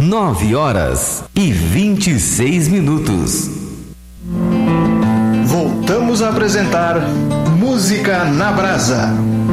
9h26. Voltamos a apresentar Música na Brasa.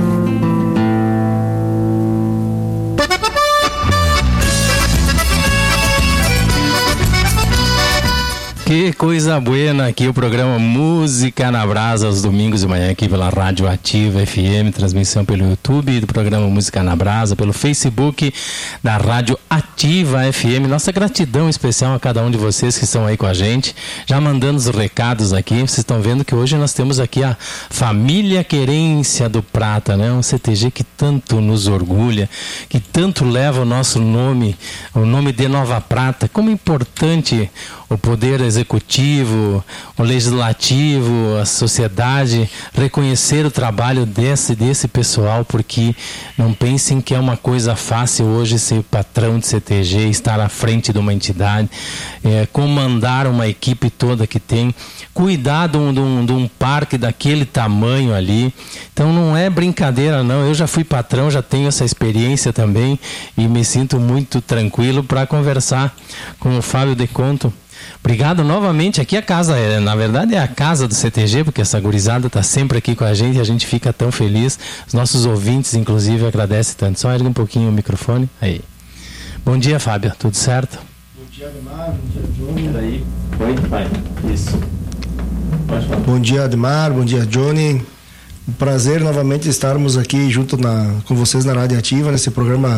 Que coisa buena aqui o programa Música na Brasa, aos domingos de manhã aqui pela Rádio Ativa FM, transmissão pelo YouTube do programa Música na Brasa, pelo Facebook da Rádio Ativa FM. Nossa gratidão especial a cada um de vocês que estão aí com a gente, já mandando os recados aqui. Vocês estão vendo que hoje nós temos aqui a Família Querência do Prata, né? Um CTG que tanto nos orgulha, que tanto leva o nosso nome, o nome de Nova Prata. Como importante o poder executivo, o legislativo, a sociedade reconhecer o trabalho desse pessoal, porque não pensem que é uma coisa fácil hoje ser patrão de CTG, estar à frente de uma entidade, comandar uma equipe toda que tem, cuidar de um parque daquele tamanho ali. Então não é brincadeira não, eu já fui patrão, já tenho essa experiência também e me sinto muito tranquilo para conversar com o Fábio De Conto. Obrigado novamente. Aqui a casa, na verdade é a casa do CTG, porque essa gurizada está sempre aqui com a gente e a gente fica tão feliz. Os nossos ouvintes, inclusive, agradecem tanto. Só ergue um pouquinho o microfone. Aí. Bom dia, Fábio. Tudo certo? Bom dia, Ademar. Bom dia, Johnny. Peraí. Oi, pai. Isso. Pode falar. Bom dia, Ademar. Bom dia, Johnny. Um prazer novamente estarmos aqui junto com vocês na Rádio Ativa, nesse programa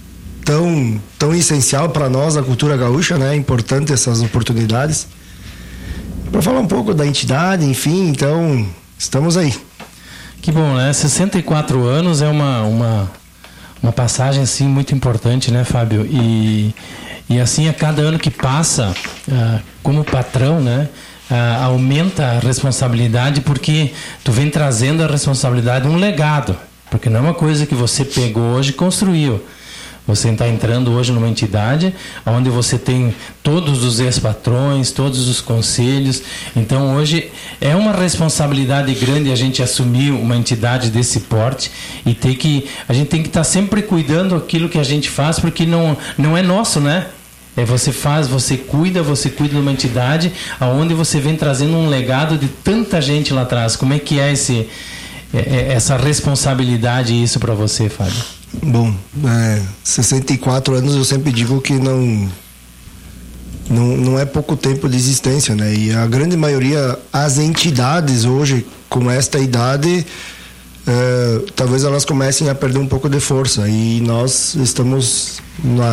tão essencial para nós, a cultura gaúcha, né? É importante essas oportunidades. Para falar um pouco da entidade, enfim, então, estamos aí. Que bom, né? 64 anos é uma passagem, assim, muito importante, né, Fábio? E assim, a cada ano que passa, como patrão, né? Aumenta a responsabilidade, porque tu vem trazendo a responsabilidade, um legado. Porque não é uma coisa que você pegou hoje e construiu. Você está entrando hoje numa entidade onde você tem todos os ex-patrões, todos os conselhos. Então hoje é uma responsabilidade grande a gente assumir uma entidade desse porte e a gente tem que estar sempre cuidando aquilo que a gente faz, porque não é nosso, né? Você faz, você cuida de uma entidade onde você vem trazendo um legado de tanta gente lá atrás. Como é que é essa responsabilidade e isso para você, Fábio? Bom, 64 anos eu sempre digo que não é pouco tempo de existência, né? E a grande maioria, as entidades hoje com esta idade, talvez elas comecem a perder um pouco de força, e nós estamos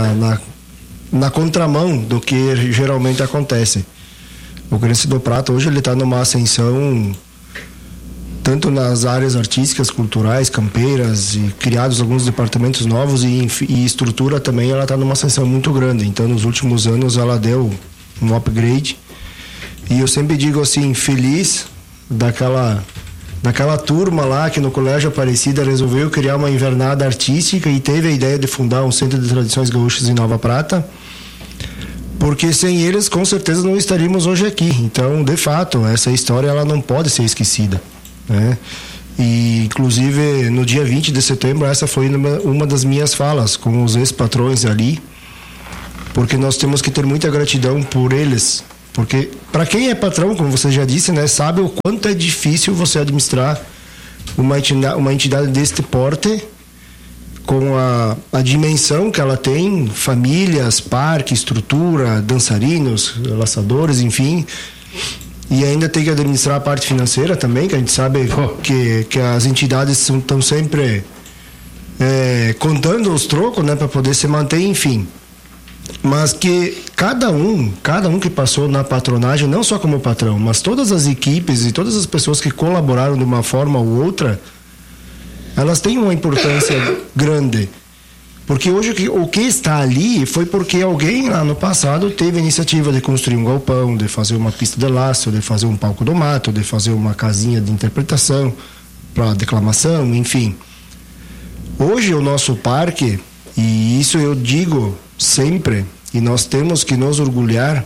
na contramão do que geralmente acontece. O Querência do Prata hoje ele está numa ascensão tanto nas áreas artísticas, culturais, campeiras, e criados alguns departamentos novos, e estrutura também, ela está numa ascensão muito grande. Então nos últimos anos ela deu um upgrade, e eu sempre digo assim, feliz daquela turma lá que no Colégio Aparecida resolveu criar uma invernada artística e teve a ideia de fundar um centro de tradições gaúchas em Nova Prata, porque sem eles com certeza não estaríamos hoje aqui. Então, de fato, essa história ela não pode ser esquecida, né? E inclusive no dia 20 de setembro essa foi uma das minhas falas com os ex-patrões ali, porque nós temos que ter muita gratidão por eles, porque para quem é patrão, como você já disse, né, sabe o quanto é difícil você administrar uma entidade deste porte, com a dimensão que ela tem, famílias, parque, estrutura, dançarinos, laçadores, enfim. E ainda tem que administrar a parte financeira também, que a gente sabe que as entidades estão sempre contando os trocos, né, para poder se manter, enfim. Mas que cada um que passou na patronagem, não só como patrão, mas todas as equipes e todas as pessoas que colaboraram de uma forma ou outra, elas têm uma importância grande. Porque hoje o que está ali foi porque alguém lá no passado teve a iniciativa de construir um galpão, de fazer uma pista de laço, de fazer um palco do mato, de fazer uma casinha de interpretação para declamação, enfim. Hoje o nosso parque, e isso eu digo sempre, e nós temos que nos orgulhar,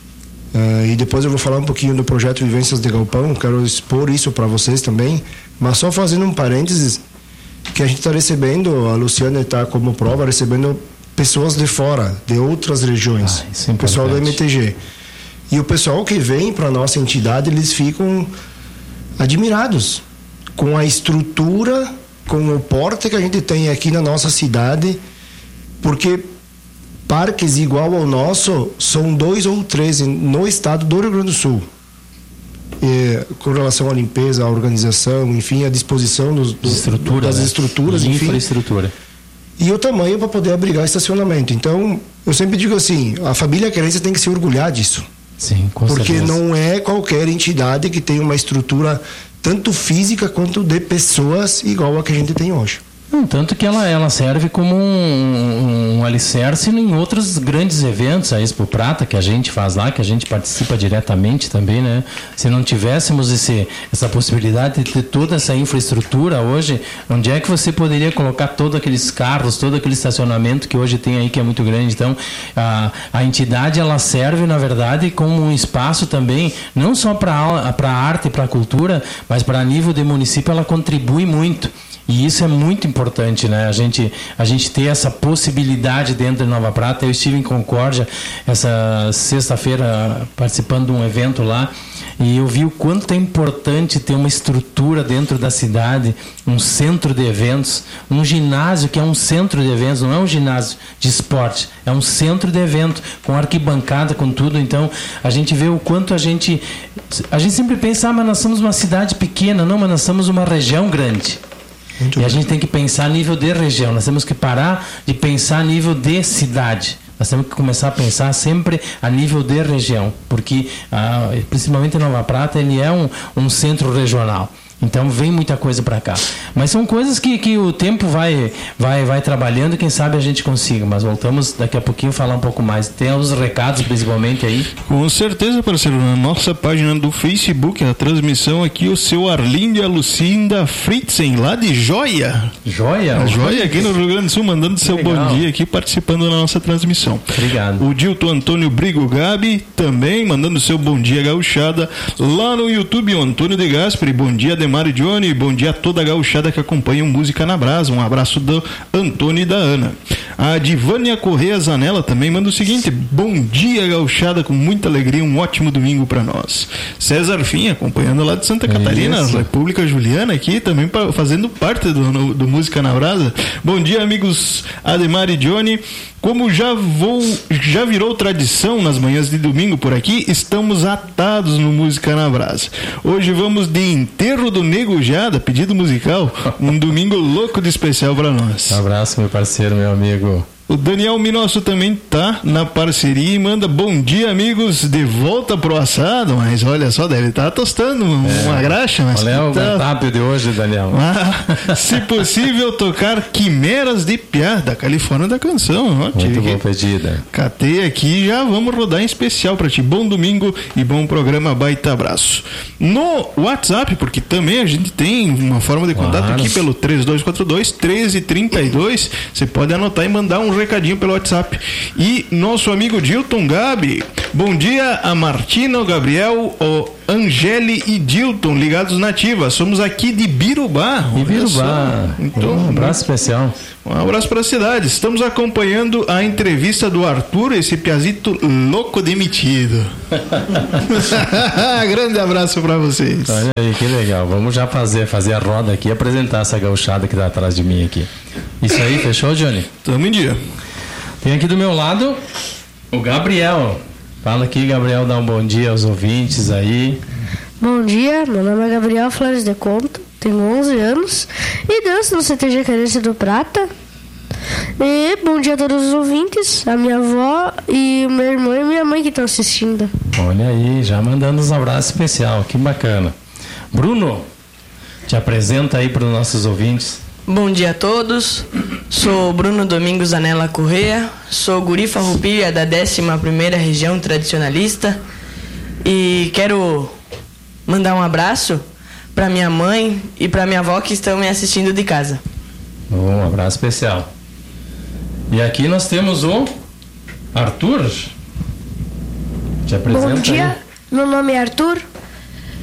e depois eu vou falar um pouquinho do projeto Vivências de Galpão, quero expor isso para vocês também, mas só fazendo um parênteses, que a gente está recebendo, a Luciana está como prova, recebendo pessoas de fora, de outras regiões, isso é o pessoal do importante. MTG. E o pessoal que vem para a nossa entidade, eles ficam admirados com a estrutura, com o porte que a gente tem aqui na nossa cidade, porque parques igual ao nosso são 2 ou 3 no estado do Rio Grande do Sul. Com relação à limpeza, à organização, enfim, à disposição das estruturas, enfim. Infraestrutura. E o tamanho para poder abrigar estacionamento. Então, eu sempre digo assim, a família Querência tem que se orgulhar disso. Sim, com Porque certeza. não é qualquer entidade que tem uma estrutura tanto física quanto de pessoas igual a que a gente tem hoje. Tanto que ela serve como um alicerce em outros grandes eventos, a Expo Prata, que a gente faz lá, que a gente participa diretamente também, né? Se não tivéssemos essa possibilidade de ter toda essa infraestrutura hoje, onde é que você poderia colocar todos aqueles carros, todo aquele estacionamento que hoje tem aí, que é muito grande? Então, a entidade, ela serve, na verdade, como um espaço também, não só para a arte e para a cultura, mas para nível de município, ela contribui muito. E isso é muito importante, né? A gente ter essa possibilidade dentro de Nova Prata. Eu estive em Concórdia essa sexta-feira participando de um evento lá, e eu vi o quanto é importante ter uma estrutura dentro da cidade, um centro de eventos, um ginásio que é um centro de eventos, não é um ginásio de esporte, é um centro de evento, com arquibancada, com tudo. Então, a gente vê o quanto a gente sempre pensa, mas nós somos uma cidade pequena. Não, mas nós somos uma região grande. Muito e a bem. gente tem que pensar a nível de região, nós temos que parar de pensar a nível de cidade. Nós temos que começar a pensar sempre a nível de região, porque principalmente em Nova Prata ele é um centro regional. Então vem muita coisa para cá. Mas são coisas que o tempo vai trabalhando, quem sabe a gente consiga. Mas voltamos daqui a pouquinho a falar um pouco mais. Tem os recados principalmente aí? Com certeza, parceiro. Na nossa página do Facebook, a transmissão aqui, o seu Arlindo e a Lucinda Fritzen, lá de Joia. Joia? A Joia aqui no Rio Grande do Sul, mandando seu Legal. bom dia aqui, participando da nossa transmissão. Obrigado. O Dilton Antônio Brigo Gabi também mandando seu bom dia gauchada. Lá no YouTube, o Antônio de Gasperi, bom dia Ademar e Johnny, bom dia a toda a gauchada que acompanha o Música na Brasa. Um abraço do Antônio e da Ana. A Divânia Correia Zanella também manda o seguinte: bom dia gauchada, com muita alegria, um ótimo domingo para nós. César Fim, acompanhando lá de Santa Catarina, Isso. República Juliana aqui, também fazendo parte do Música na Brasa. Bom dia, amigos Ademar e Johnny. Como já virou tradição nas manhãs de domingo por aqui, estamos atados no Música na Brasa. Hoje vamos de Enterro do Nego Jada, pedido musical, um domingo louco de especial para nós. Um abraço, meu parceiro, meu amigo. O Daniel Minosso também tá na parceria e manda bom dia, amigos, de volta pro assado. Mas olha só, deve estar tostando uma graxa. Mas Qual é o cardápio de hoje, Daniel? se possível, tocar Quimeras de Piá, da Califórnia da Canção. Ó, Muito bom pedida. Catei aqui, já vamos rodar em especial pra ti. Bom domingo e bom programa, baita abraço. No WhatsApp, porque também a gente tem uma forma de contato Claro. aqui pelo 3242-1332. Você pode anotar e mandar um recadinho pelo WhatsApp. E nosso amigo Dilton Gabi, bom dia a Martina, o Gabriel, o Angeli e Dilton, ligados na ativa. Somos aqui de Birubá. E Olha Birubá. só. Então, Um abraço especial. um abraço para a cidade. Estamos acompanhando a entrevista do Arthur, esse piazito louco demitido. Grande abraço para vocês. Olha aí, que legal. Vamos já fazer a roda aqui e apresentar essa gauchada que tá atrás de mim aqui. Isso aí, fechou, Johnny? Tamo em dia. Tem aqui do meu lado o Gabriel. Fala aqui, Gabriel, dá um bom dia aos ouvintes aí. Bom dia, meu nome é Gabriel Flores de Conto, tenho 11 anos e danço no CTG Querência do Prata. E bom dia a todos os ouvintes, a minha avó e o meu irmão e minha mãe que estão assistindo. Olha aí, já mandando uns abraços especial, que bacana. Bruno, te apresenta aí para os nossos ouvintes. Bom dia a todos, sou Bruno Domingos Anela Correia, sou guri farroupilha da 11ª Região Tradicionalista e quero mandar um abraço para minha mãe e para minha avó que estão me assistindo de casa. Um abraço especial. E aqui nós temos o Arthur. Te apresenta Bom dia, aí. meu nome é Arthur,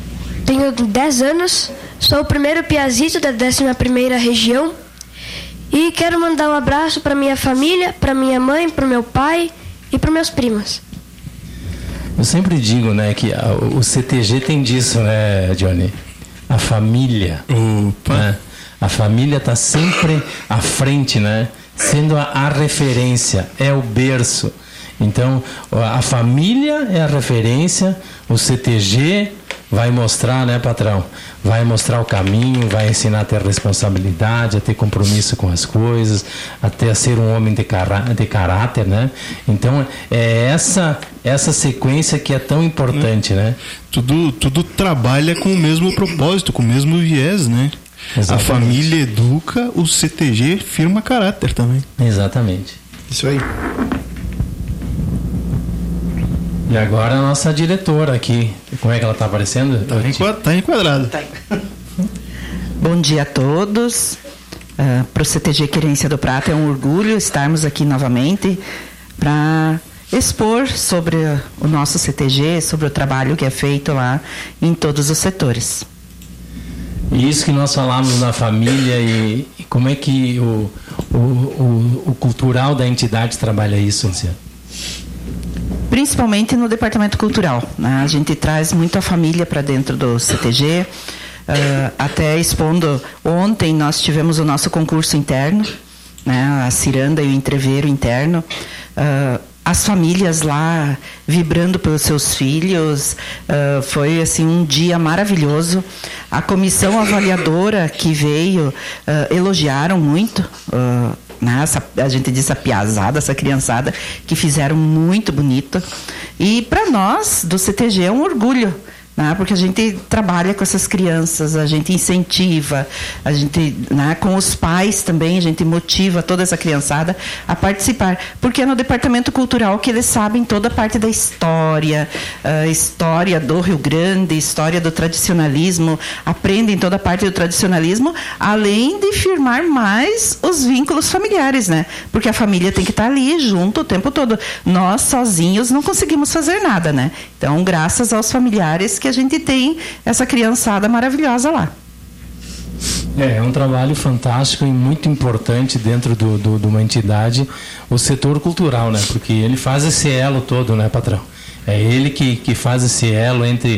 tenho 10 anos, sou o primeiro piazito da 11ª Região E quero mandar um abraço para minha família, para minha mãe, para meu pai e para meus primos. Eu sempre digo, né, que o CTG tem disso, né, Johnny? A família. Né? A família está sempre à frente, né? Sendo a referência, é o berço. Então, a família é a referência, o CTG vai mostrar, né, patrão? Vai mostrar o caminho, vai ensinar a ter responsabilidade, a ter compromisso com as coisas, até a ser um homem de caráter, né? Então, é essa sequência que é tão importante, né? Tudo trabalha com o mesmo propósito, com o mesmo viés, né? Exatamente. A família educa, o CTG firma caráter também. Exatamente. Isso aí. E agora a nossa diretora aqui. Como é que ela está aparecendo? Tá enquadrada. Bom dia a todos. Para o CTG Querência do Prata é um orgulho estarmos aqui novamente para expor sobre o nosso CTG, sobre o trabalho que é feito lá em todos os setores. E isso que nós falamos na família e como é que o cultural da entidade trabalha isso, Luciano? Principalmente no departamento cultural, né? A gente traz muito a família para dentro do CTG, até expondo, ontem nós tivemos o nosso concurso interno, né? A ciranda e o entreveiro interno, as famílias lá vibrando pelos seus filhos, foi assim um dia maravilhoso. A comissão avaliadora que veio elogiaram muito, a gente disse a piazada, essa criançada que fizeram muito bonito. E para nós do CTG é um orgulho, né? Porque a gente trabalha com essas crianças, a gente incentiva, a gente, né, com os pais também, a gente motiva toda essa criançada a participar, porque é no departamento cultural que eles sabem toda a parte da história, história do Rio Grande, história do tradicionalismo, aprendem toda a parte do tradicionalismo, além de firmar mais os vínculos familiares, né? Porque a família tem que estar ali junto o tempo todo. Nós sozinhos não conseguimos fazer nada, né? Então, graças aos familiares que a gente tem essa criançada maravilhosa lá. É um trabalho fantástico e muito importante dentro de uma entidade, o setor cultural, né? Porque ele faz esse elo todo, né, patrão? É ele que faz esse elo entre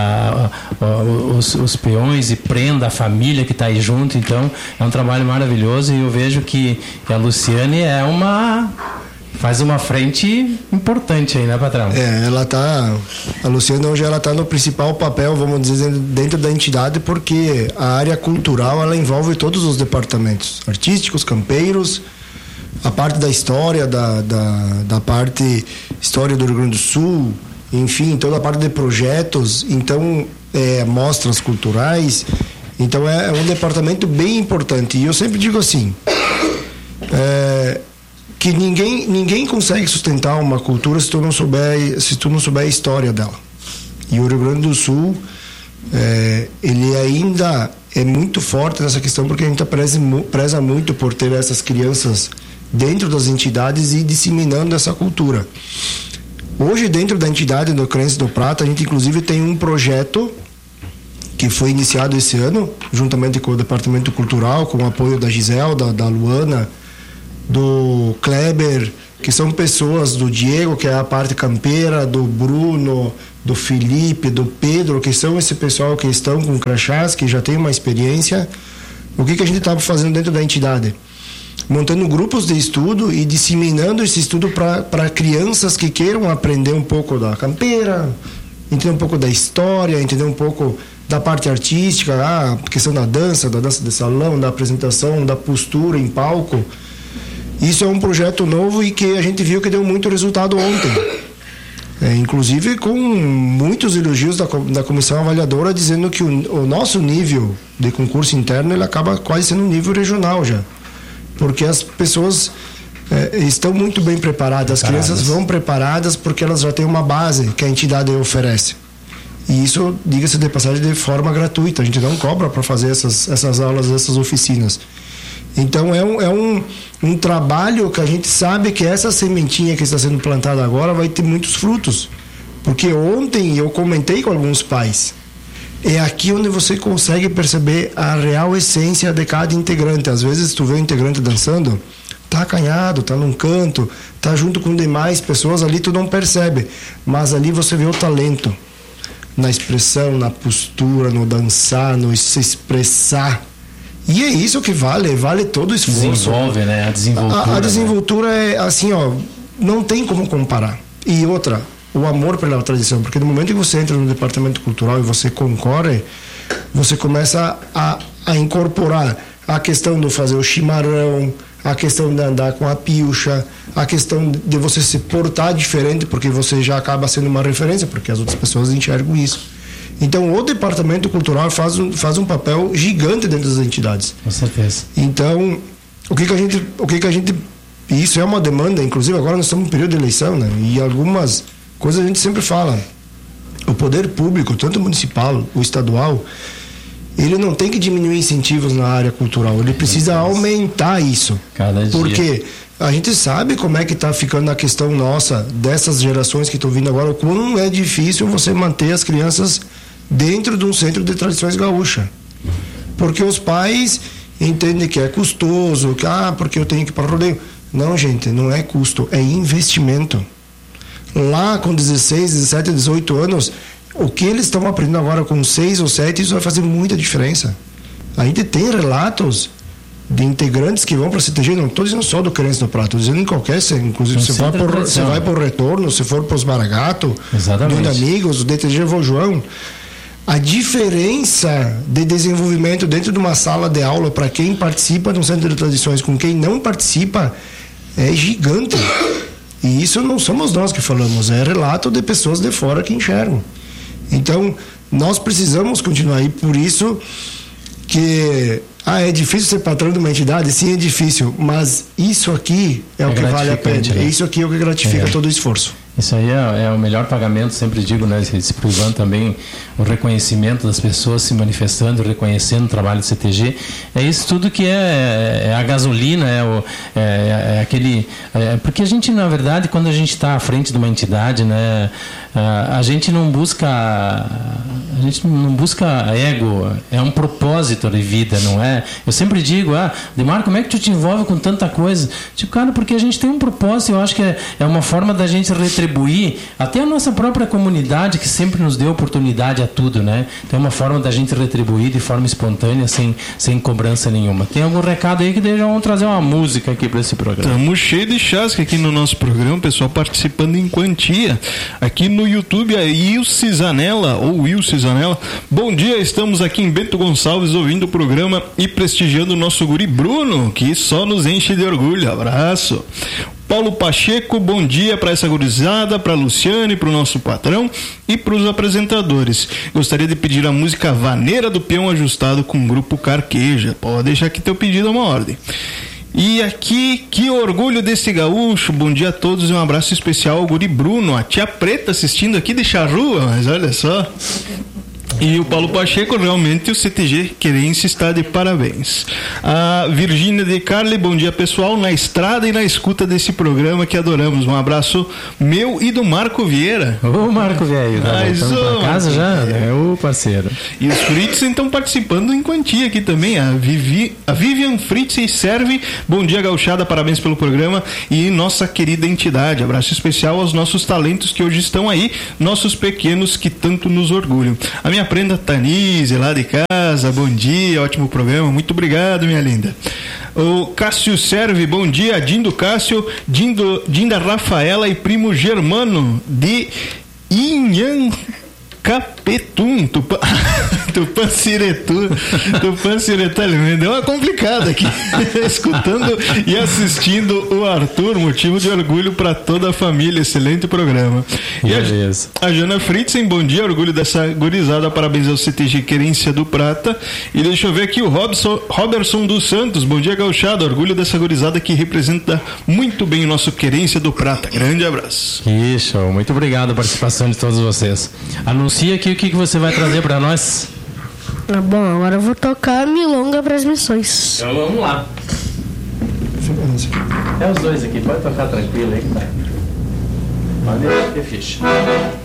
os peões e prenda a família que está aí junto. Então, é um trabalho maravilhoso e eu vejo que a Luciane faz uma frente importante aí, né, patrão? A Luciana hoje ela tá no principal papel, vamos dizer, dentro da entidade, porque a área cultural ela envolve todos os departamentos, artísticos, campeiros, a parte da história, da parte história do Rio Grande do Sul, enfim, toda a parte de projetos, então, mostras culturais, então é um departamento bem importante. E eu sempre digo assim, que ninguém consegue sustentar uma cultura se tu não souber a história dela. E o Rio Grande do Sul, ele ainda é muito forte nessa questão, porque a gente preza muito por ter essas crianças dentro das entidades e disseminando essa cultura. Hoje, dentro da entidade do Querência do Prata, a gente inclusive tem um projeto que foi iniciado esse ano, juntamente com o Departamento Cultural, com o apoio da Giselda, da Luana, do Kleber, que são pessoas, do Diego, que é a parte campeira, do Bruno, do Felipe, do Pedro, que são esse pessoal que estão com crachás, que já tem uma experiência. O que a gente estava fazendo dentro da entidade? Montando grupos de estudo e disseminando esse estudo para crianças que queiram aprender um pouco da campeira, entender um pouco da história, entender um pouco da parte artística, a questão da dança de salão, da apresentação, da postura em palco. Isso é um projeto novo e que a gente viu que deu muito resultado ontem. Inclusive com muitos elogios da comissão avaliadora, dizendo que o nosso nível de concurso interno ele acaba quase sendo um nível regional já. Porque as pessoas estão muito bem preparadas, as crianças vão preparadas porque elas já têm uma base que a entidade oferece. E isso, diga-se de passagem, de forma gratuita. A gente não cobra para fazer essas aulas, essas oficinas. Então é um trabalho que a gente sabe que essa sementinha que está sendo plantada agora vai ter muitos frutos. Porque ontem eu comentei com alguns pais é aqui onde você consegue perceber a real essência de cada integrante. Às vezes tu vê o integrante dançando, tá acanhado, tá num canto, tá junto com demais pessoas, ali tu não percebe, mas ali você vê o talento na expressão, na postura, no dançar, no se expressar. E é isso que vale todo o esforço. Desenvolve, né? A desenvoltura. A desenvoltura, né? É assim, ó, não tem como comparar. E outra, o amor pela tradição, porque no momento que você entra no departamento cultural e você concorre, você começa a incorporar a questão de fazer o chimarrão, a questão de andar com a pilcha, a questão de você se portar diferente, porque você já acaba sendo uma referência, porque as outras pessoas enxergam isso. Então, o departamento cultural faz um papel gigante dentro das entidades. Com certeza. Então, o que que a gente e isso é uma demanda, inclusive agora nós estamos em período de eleição, né? E algumas coisas a gente sempre fala. O poder público, tanto municipal ou estadual, ele não tem que diminuir incentivos na área cultural, ele precisa aumentar isso. Cada dia. Porque a gente sabe como é que está ficando a questão nossa, dessas gerações que estão vindo agora, o quão é difícil você manter as crianças dentro de um centro de tradições gaúcha. Porque os pais entendem que é custoso, que porque eu tenho que ir para o rodeio. Não, gente, não é custo, é investimento. Lá com 16, 17, 18 anos, o que eles estão aprendendo agora com 6 ou 7, isso vai fazer muita diferença. A gente tem relatos de integrantes que vão para a CTG, não estou dizendo só do Querência do Prata, estou dizendo em qualquer, inclusive você vai para o Retorno, se for para os Maragato, de Amigos, o DTG Vô João, a diferença de desenvolvimento dentro de uma sala de aula para quem participa de um centro de tradições com quem não participa é gigante. E isso não somos nós que falamos, é relato de pessoas de fora que enxergam. Então, nós precisamos continuar, e por isso que é difícil ser patrão de uma entidade? Sim, é difícil, mas isso aqui é o que vale a pena, né? Isso aqui é o que gratifica todo o esforço. Isso aí é o melhor pagamento, sempre digo, né? Esse Ivan também, o reconhecimento das pessoas se manifestando, reconhecendo o trabalho do CTG. É isso tudo que é a gasolina, é aquele... porque a gente, na verdade, quando a gente está à frente de uma entidade, né? A gente não busca ego, é um propósito de vida, não é? Eu sempre digo, Demar, como é que tu te envolve com tanta coisa? Tipo, cara, porque a gente tem um propósito, eu acho que é uma forma da gente retribuir até a nossa própria comunidade, que sempre nos deu oportunidade a tudo, né? Então é uma forma da gente retribuir de forma espontânea, sem cobrança nenhuma. Tem algum recado aí que já vamos trazer uma música aqui para esse programa? Estamos cheios de chasca aqui no nosso programa, pessoal participando em quantia. Aqui no YouTube, a Ilse Zanella, ou Wilce Zanella. Bom dia, estamos aqui em Bento Gonçalves ouvindo o programa e prestigiando o nosso guri Bruno, que só nos enche de orgulho. Abraço. Paulo Pacheco, bom dia para essa gurizada, para a Luciane, para o nosso patrão e para os apresentadores. Gostaria de pedir a música Vaneira do Peão Ajustado com o grupo Carqueja. Pode deixar aqui teu pedido a uma ordem. E aqui, que orgulho desse gaúcho. Bom dia a todos e um abraço especial ao guri Bruno, a tia Preta assistindo aqui de Charrua, mas olha só. E o Paulo Pacheco, realmente o CTG Querência está de parabéns. A Virgínia de Carli, bom dia pessoal, na estrada e na escuta desse programa que adoramos. Um abraço meu e do Marco Vieira. Ô Marco Vieira, tá pra casa já? É o parceiro. E os Fritz estão participando em quantia aqui também. A Vivian Fritz serve, bom dia gauchada, parabéns pelo programa e nossa querida entidade. Abraço especial aos nossos talentos que hoje estão aí, nossos pequenos que tanto nos orgulham. A minha prenda Tanise, lá de casa, bom dia, ótimo programa, muito obrigado, minha linda. O Cássio Serve, bom dia, Dindo Cássio, Dinda Rafaela e primo Germano de Inhan Capetum, Tupanciretu, ele me deu uma complicada aqui, escutando e assistindo o Arthur, motivo de orgulho para toda a família, excelente programa. E a Jana Fritzen, bom dia, orgulho dessa gurizada, parabéns ao CTG Querência do Prata. E deixa eu ver aqui o Robertson dos Santos, bom dia gauchada, orgulho dessa gurizada que representa muito bem o nosso Querência do Prata, grande abraço. Isso, muito obrigado pela participação de todos vocês. Anuncia aqui o que você vai trazer para nós. Bom, agora eu vou tocar Milonga para as Missões. Então vamos lá. É os dois aqui, pode tocar tranquilo aí. Pode ter ficha.